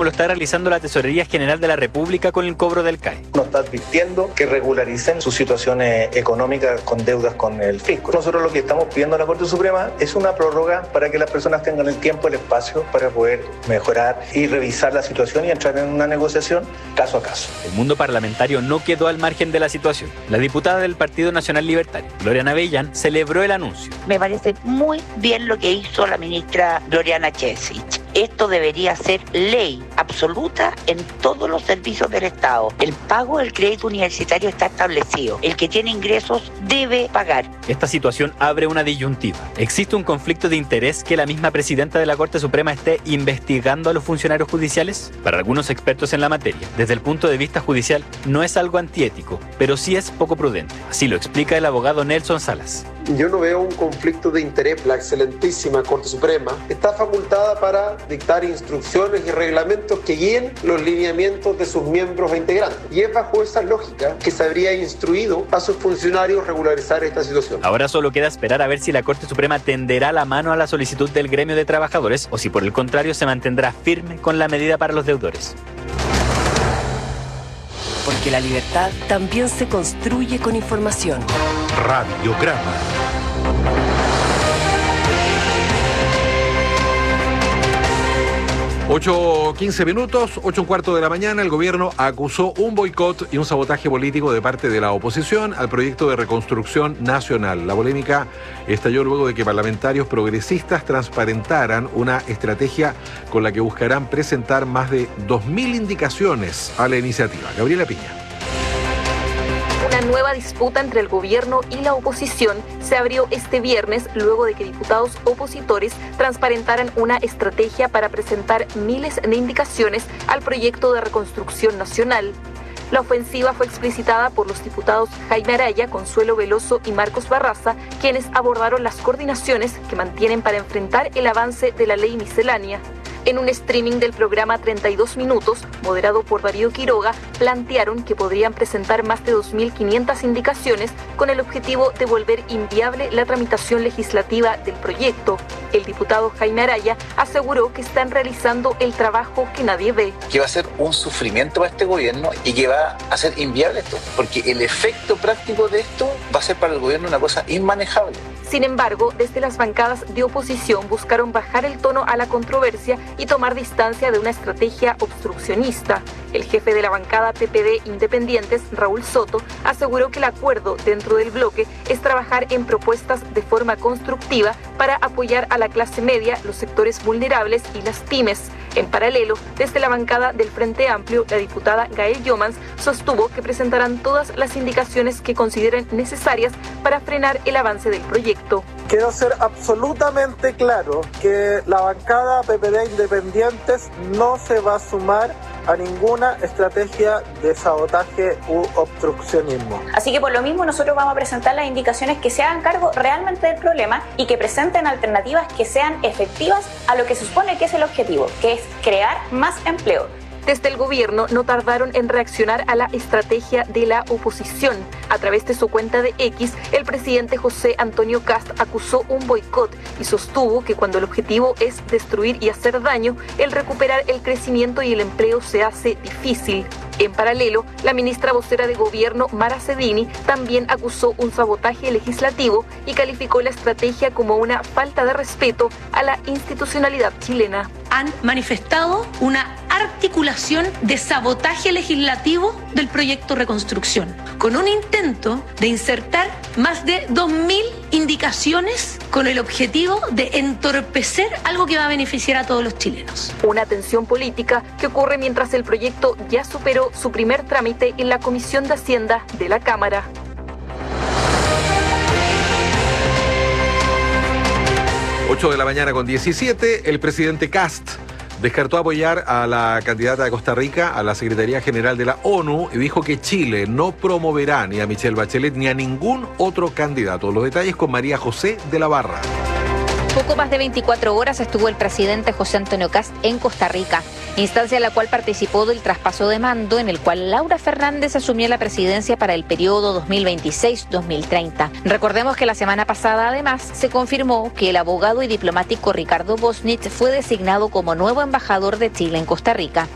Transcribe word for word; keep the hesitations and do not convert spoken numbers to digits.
lo está realizando la Tesorería General de la República con el cobro del C A E. Nos está advirtiendo que regularicen sus situaciones económicas con deudas con el fisco. Nosotros lo que estamos pidiendo a la Corte Suprema es una prórroga para que las personas tengan el tiempo, el espacio para poder mejorar y revisar la situación y entrar en una negociación caso a caso. El mundo parlamentario no quedó al margen de la situación. La diputada del Partido Nacional Libertario, Gloriana Bellán, celebró el anuncio. Me parece muy bien lo que hizo la ministra Gloriana Chesich. Esto debería ser ley absoluta en todos los servicios del Estado. El pago del crédito universitario está establecido. El que tiene ingresos debe pagar. Esta situación abre una disyuntiva. ¿Existe un conflicto de interés que la misma presidenta de la Corte Suprema esté investigando a los funcionarios judiciales? Para algunos expertos en la materia, desde el punto de vista judicial, no es algo antiético, pero sí es poco prudente. Así lo explica el abogado Nelson Salas. Yo no veo un conflicto de interés. La excelentísima Corte Suprema está facultada para dictar instrucciones y reglamentos que guíen los lineamientos de sus miembros e integrantes. Y es bajo esa lógica que se habría instruido a sus funcionarios regularizar esta situación. Ahora solo queda esperar a ver si la Corte Suprema tenderá la mano a la solicitud del gremio de trabajadores o si por el contrario se mantendrá firme con la medida para los deudores. Porque la libertad también se construye con información. Radiograma. ocho quince minutos, ocho un cuarto de la mañana, el gobierno acusó un boicot y un sabotaje político de parte de la oposición al proyecto de reconstrucción nacional. La polémica estalló luego de que parlamentarios progresistas transparentaran una estrategia con la que buscarán presentar más de dos mil indicaciones a la iniciativa. Gabriela Piña. Una nueva disputa entre el gobierno y la oposición se abrió este viernes luego de que diputados opositores transparentaran una estrategia para presentar miles de indicaciones al proyecto de reconstrucción nacional. La ofensiva fue explicitada por los diputados Jaime Araya, Consuelo Veloso y Marcos Barraza, quienes abordaron las coordinaciones que mantienen para enfrentar el avance de la ley miscelánea. En un streaming del programa treinta y dos minutos, moderado por Darío Quiroga, plantearon que podrían presentar más de dos mil quinientas indicaciones con el objetivo de volver inviable la tramitación legislativa del proyecto. El diputado Jaime Araya aseguró que están realizando el trabajo que nadie ve. Que va a ser un sufrimiento para este gobierno y que va a ser inviable esto, porque el efecto práctico de esto va a ser para el gobierno una cosa inmanejable. Sin embargo, desde las bancadas de oposición buscaron bajar el tono a la controversia y tomar distancia de una estrategia obstruccionista. El jefe de la bancada P P D Independientes, Raúl Soto, aseguró que el acuerdo dentro del bloque es trabajar en propuestas de forma constructiva para apoyar a la clase media, los sectores vulnerables y las pymes. En paralelo, desde la bancada del Frente Amplio, la diputada Gael Yomans sostuvo que presentarán todas las indicaciones que consideren necesarias para frenar el avance del proyecto. Quiero ser absolutamente claro que la bancada P P D Independientes no se va a sumar a ninguna estrategia de sabotaje u obstruccionismo. Así que por lo mismo nosotros vamos a presentar las indicaciones que se hagan cargo realmente del problema y que presenten alternativas que sean efectivas a lo que se supone que es el objetivo, que es crear más empleo. Desde el gobierno no tardaron en reaccionar a la estrategia de la oposición. A través de su cuenta de X, el presidente José Antonio Kast acusó un boicot y sostuvo que cuando el objetivo es destruir y hacer daño, el recuperar el crecimiento y el empleo se hace difícil. En paralelo, la ministra vocera de gobierno, Mara Cedini, también acusó un sabotaje legislativo y calificó la estrategia como una falta de respeto a la institucionalidad chilena. Han manifestado una articulación de sabotaje legislativo del proyecto Reconstrucción, con un intento de insertar más de dos mil indicaciones con el objetivo de entorpecer algo que va a beneficiar a todos los chilenos. Una tensión política que ocurre mientras el proyecto ya superó su primer trámite en la Comisión de Hacienda de la Cámara. ocho de la mañana con diecisiete, el presidente Kast descartó apoyar a la candidata de Costa Rica a la Secretaría General de la ONU y dijo que Chile no promoverá ni a Michelle Bachelet ni a ningún otro candidato. Los detalles con María José de la Barra. Poco más de veinticuatro horas estuvo el presidente José Antonio Kast en Costa Rica, instancia en la cual participó del traspaso de mando en el cual Laura Fernández asumió la presidencia para el periodo dos mil veintiséis dos mil treinta. Recordemos que la semana pasada además se confirmó que el abogado y diplomático Ricardo Bosnich fue designado como nuevo embajador de Chile en Costa Rica.